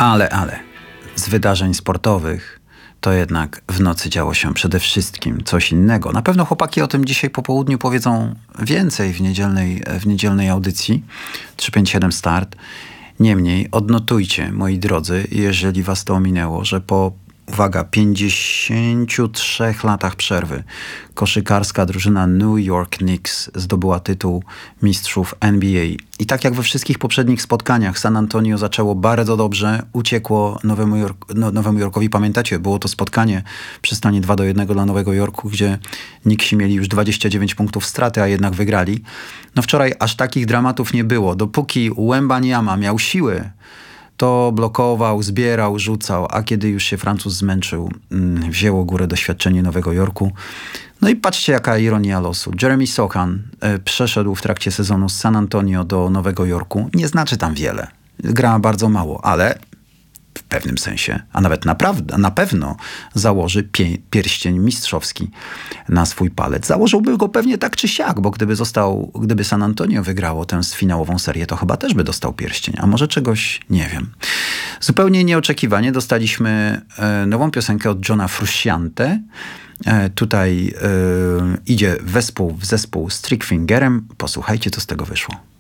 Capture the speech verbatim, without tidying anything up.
Ale, ale z wydarzeń sportowych to jednak w nocy działo się przede wszystkim coś innego. Na pewno chłopaki o tym dzisiaj po południu powiedzą więcej w niedzielnej, w niedzielnej audycji trzy pięć siedem Start. Niemniej odnotujcie, moi drodzy, jeżeli was to ominęło, że po, uwaga, pięćdziesięciu trzech latach przerwy koszykarska drużyna New York Knicks zdobyła tytuł mistrzów N B A. I tak jak we wszystkich poprzednich spotkaniach, San Antonio zaczęło bardzo dobrze, uciekło Nowemu, Jork, no, Nowemu Jorkowi. Pamiętacie, było to spotkanie przy stanie dwa do jednego dla Nowego Jorku, gdzie Knicksi mieli już dwadzieścia dziewięć punktów straty, a jednak wygrali. No wczoraj aż takich dramatów nie było. Dopóki Wembanyama miał siły, to blokował, zbierał, rzucał, a kiedy już się Francuz zmęczył, mm, wzięło górę doświadczenie Nowego Jorku. No i patrzcie, jaka ironia losu. Jeremy Sochan y, przeszedł w trakcie sezonu z San Antonio do Nowego Jorku. Nie znaczy tam wiele. Gra bardzo mało, ale w pewnym sensie, a nawet naprawdę, na pewno założy pie- pierścień mistrzowski na swój palec. Założyłby go pewnie tak czy siak, bo gdyby został, gdyby San Antonio wygrało tę finałową serię, to chyba też by dostał pierścień, a może czegoś nie wiem. Zupełnie nieoczekiwanie dostaliśmy e, nową piosenkę od Johna Frusciante. E, tutaj e, idzie wespół w zespół z Trick Fingerem. Posłuchajcie, co z tego wyszło.